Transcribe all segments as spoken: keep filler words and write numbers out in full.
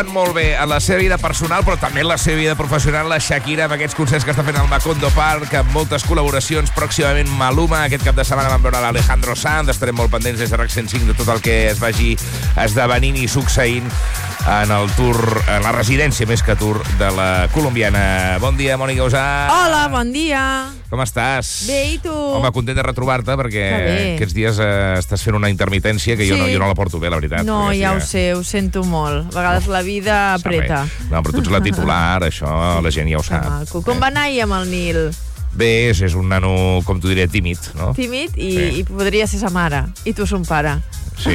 Molt bé, en la seva vida personal, però també en la seva vida professional, la Shakira, amb aquests concerts que està fent al Macondo Park, amb moltes col·laboracions, pròximament Maluma. Aquest cap de setmana vam veure l'Alejandro Sanz, estarem molt pendents des de RAC cent cinc de tot el que es vagi esdevenint i succeint en el tour, en la residència més que tour de la colombiana. Bon dia, Mònica Usà. Hola, bon dia. Com estàs? Bé, i tu? Home, content de retrobar-te, perquè aquests dies eh, estàs fent una intermitència que sí. jo, no, jo no la porto bé, la veritat. No, ja ho sé, ho sento molt. A vegades la vida apreta. No, però tu ets la titular, això la gent ja ho sap. Maco. Com va anar ahir amb el Nil? Bé, és, és un nano, com t'ho diré, tímid, no? Tímid i, sí. i podria ser sa mare. I tu son pare. Sí.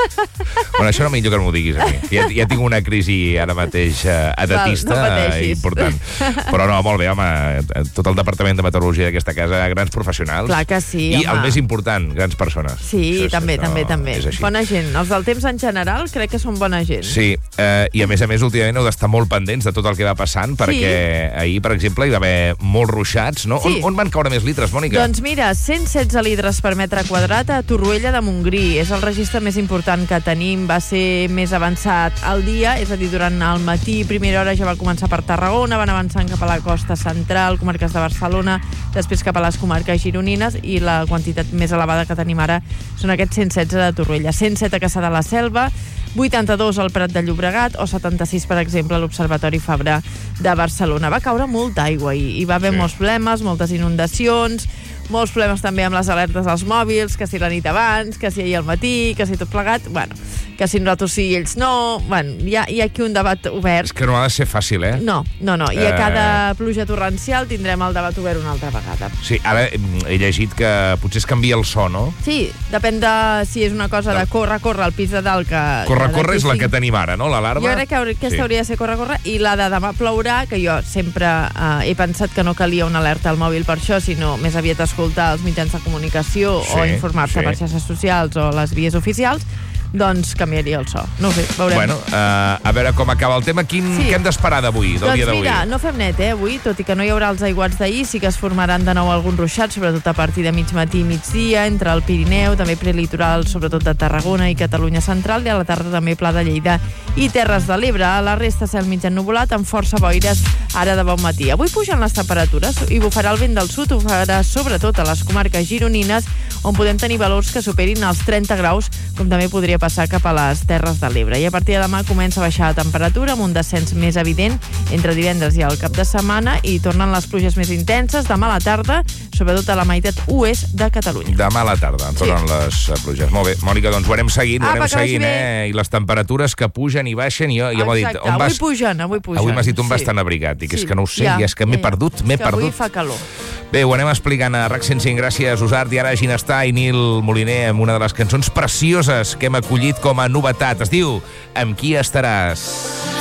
Bueno, això no millor que no m'ho diguis a mi. Ja, ja tinc una crisi ara mateix eh, edatista Val, no important. Però no, molt bé, home, tot el departament de meteorologia d'aquesta casa, grans professionals. Clar que sí, I home. el més important, grans persones. Sí, això, també, això, també, també. Bona gent. Els del temps en general crec que són bona gent. Sí, eh, i a més a més últimament heu d'estar molt pendents de tot el que va passant, perquè sí. ahir, per exemple, hi va haver molts ruixats, no? Sí. On, on van caure més litres, Mònica? Doncs mira, cent setze litres per metre quadrat a Torroella de Montgrí. És el registre més important que tenim. Va ser més avançat al dia, és a dir, durant el matí, primera hora ja va començar per Tarragona, van avançant cap a la costa central, comarques de Barcelona, després cap a les comarques gironines, i la quantitat més elevada que tenim ara són aquests cent setze de Torroella, cent set a Cassà de la Selva, vuitanta-dos al Prat de Llobregat o setanta-sis, per exemple, a l'Observatori Fabra de Barcelona. Va caure molta aigua i hi va haver sí. molts problemes, moltes inundacions, molts problemes també amb les alertes als mòbils, que si la nit abans, que si ahir al matí, que si tot plegat, bueno, que si nosaltres sí i ells no, bueno, hi ha, hi ha aquí un debat obert. És que no ha de ser fàcil, eh? No, no, no, i a cada pluja torrencial tindrem el debat obert una altra vegada. Sí, ara he llegit que potser es canvia el so, no? Sí, depèn de si és una cosa de córrer, córrer al pis de dalt que... Córrer, córrer és la que tenim ara, no? L'alarma? Jo crec que aquesta sí. hauria de ser córrer, córrer, i la de demà plourà, que jo sempre eh, he pensat que no calia una alerta al mòbil per això, sinó més aviat escoltar els mitjans de comunicació sí, o informar-se sí. per xarxes socials o les vies oficials, doncs canviaria el so. No ho sé, veurem. Bueno, uh, a veure com acaba el tema. Quin, sí. Què hem d'esperar d'avui, del doncs dia d'avui? Doncs mira, no fem net, eh, avui, tot i que no hi haurà els aiguats d'ahir, sí que es formaran de nou alguns ruixats, sobretot a partir de mig matí i migdia, entre el Pirineu, també prelitoral, sobretot de Tarragona i Catalunya central, i a la tarda també Pla de Lleida i Terres de l'Ebre. A la resta, cel mig ennuvolat, amb força boires ara de bon matí. Avui pugen les temperatures i bufarà el vent del sud, ho farà sobretot a les comarques gironines, on podem tenir valors que superin els trenta graus, com també podria passar cap a les Terres de l'Ebre. I a partir de demà comença a baixar la temperatura amb un descens més evident entre divendres i el cap de setmana, i tornen les pluges més intenses demà a la tarda, sobretot a la meitat oest de Catalunya. Demà a la tarda tornen sí. les pluges. Molt bé, Mònica, doncs ho anem seguint, ho ah, anem seguint, eh? I les temperatures que pugen i baixen, i jo, jo m'ho he dit... On avui vas... pugen, avui pugen. Avui m'has dit on sí. vas tan abrigat, i que sí. és que no ho sé, ja, i és que m'he ja, perdut, m'he perdut. Avui fa calor. Bé, ho anem explicant a RAC cent cinc. Gràcies, Usart, i ara Ginestar i Nil Moliner amb una de les cançons precioses que hem acollit com a novetat. Es diu Amb qui estaràs?